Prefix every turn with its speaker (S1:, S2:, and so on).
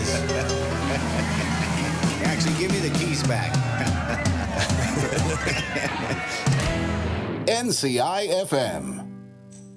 S1: is.
S2: Actually, give me the keys back.
S3: NCI FM.